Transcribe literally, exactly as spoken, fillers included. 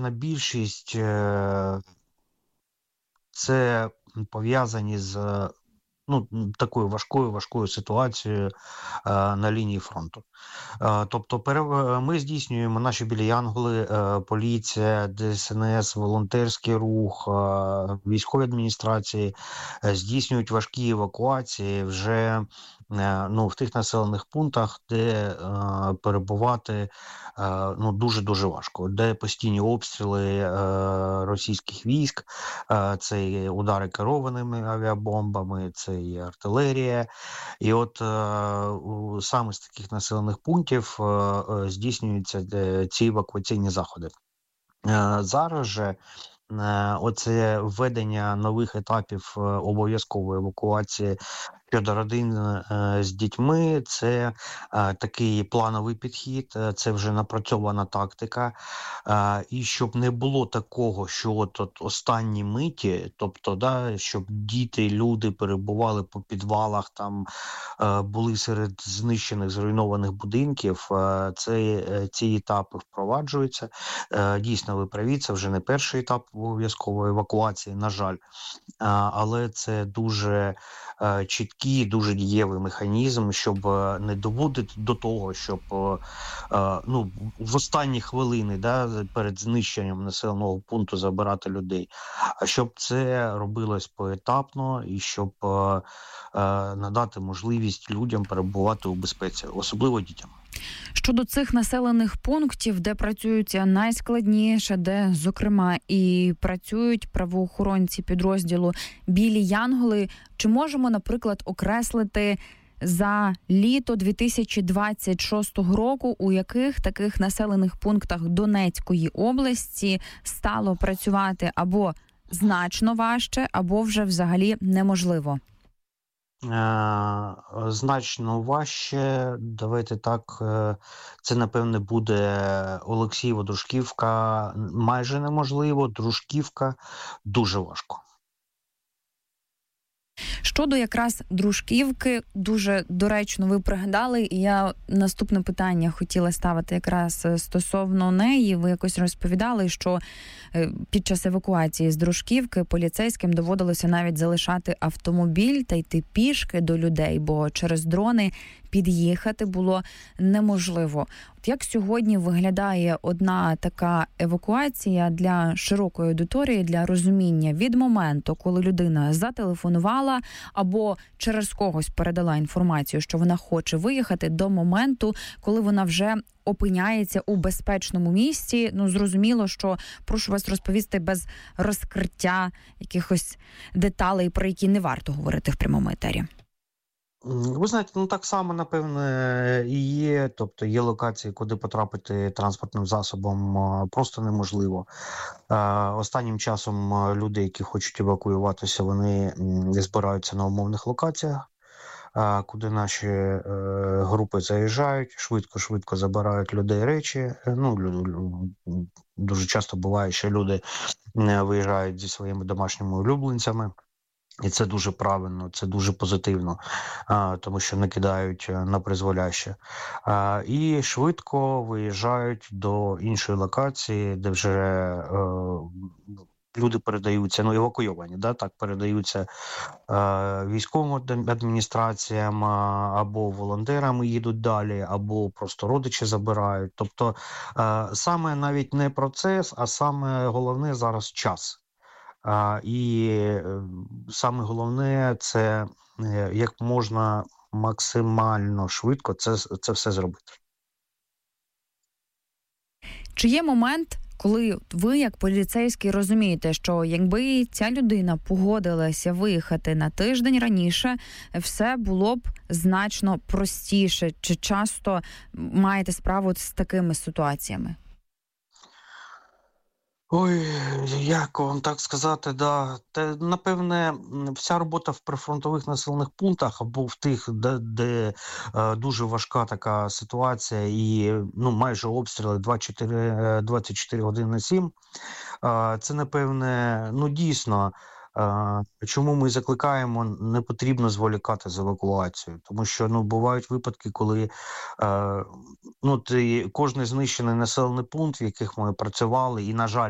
переважна більшість е, це пов'язані з ну, такою важкою важкою ситуацією е, на лінії фронту. Е, тобто перев... ми здійснюємо наші білі янголи, е, поліція, Де Ес Ен Ес, волонтерський рух, е, військові адміністрації е, здійснюють важкі евакуації вже е, ну, в тих населених пунктах, де е, перебувати е, ну, дуже-дуже важко, де постійні обстріли е, російських військ, е, це і удари керованими авіабомбами, це і артилерія. І от е, у- саме з таких населених пунктів е, е, здійснюються е, ці евакуаційні заходи. Е, Зараз же е, оце введення нових етапів е, обов'язкової евакуації щодо родин е, з дітьми, це е, такий плановий підхід, е, це вже напрацьована тактика. Е, І щоб не було такого, що от, от останні миті, тобто, да, щоб діти, люди перебували по підвалах, там е, були серед знищених, зруйнованих будинків, е, це, е, ці етапи впроваджуються. Е, Дійсно, ви праві, це вже не перший етап обов'язкової евакуації, на жаль. А, але це дуже е, чіткий, дуже дієвий механізм, щоб е, не доводити до того, щоб е, е, ну, в останні хвилини, да, перед знищенням населеного пункту забирати людей, а щоб це робилось поетапно і щоб е, е, надати можливість людям перебувати у безпеці, особливо дітям. Щодо цих населених пунктів, де працюються найскладніше, де, зокрема, і працюють правоохоронці підрозділу «Білі янголи», чи можемо, наприклад, окреслити за літо дві тисячі двадцять шостого року, у яких таких населених пунктах Донецької області стало працювати або значно важче, або вже взагалі неможливо? Е, Значно важче. Давайте так, е, це напевне буде Олексієво, Дружківка майже неможливо, Дружківка дуже важко. Щодо якраз Дружківки, дуже доречно ви пригадали, і я наступне питання хотіла ставити якраз стосовно неї. Ви якось розповідали, що під час евакуації з Дружківки поліцейським доводилося навіть залишати автомобіль та йти пішки до людей, бо через дрони під'їхати було неможливо. От як сьогодні виглядає одна така евакуація для широкої аудиторії, для розуміння від моменту, коли людина зателефонувала або через когось передала інформацію, що вона хоче виїхати, до моменту, коли вона вже опиняється у безпечному місці? Ну, зрозуміло, що прошу вас розповісти без розкриття якихось деталей, про які не варто говорити в прямому етері. Ви знаєте, ну так само, напевне, і є. Тобто є локації, куди потрапити транспортним засобом а, просто неможливо. А, Останнім часом а, люди, які хочуть евакуюватися, вони м, збираються на умовних локаціях, а, куди наші е, групи заїжджають, швидко-швидко забирають людей речі. Е, Ну, лю- лю- дуже часто буває, що люди е, виїжджають зі своїми домашніми улюбленцями. І це дуже правильно, це дуже позитивно, а, тому що не кидають а, на призволяще. А, і швидко виїжджають до іншої локації, де вже е, люди передаються, ну евакуйовані, да, так, передаються е, військовим адм- адміністраціям, а, або волонтерами їдуть далі, або просто родичі забирають. Тобто е, саме навіть не процес, а саме головне зараз час. А, і е, саме головне це е, як можна максимально швидко це, це все зробити. Чи є момент, коли ви, як поліцейський, розумієте, що якби ця людина погодилася виїхати на тиждень раніше, все було б значно простіше? Чи часто маєте справу з такими ситуаціями? Ой, як вам так сказати, да. Те, напевне, м, вся робота в прифронтових населених пунктах або в тих, де, де е, дуже важка така ситуація і ну, майже обстріли двадцять чотири, е, двадцять чотири години на сім, е, це, напевне, ну дійсно. е, Чому ми закликаємо, не потрібно зволікати з евакуацією, тому що ну бувають випадки, коли е, ну ти кожний знищений населений пункт, в яких ми працювали, і на жаль.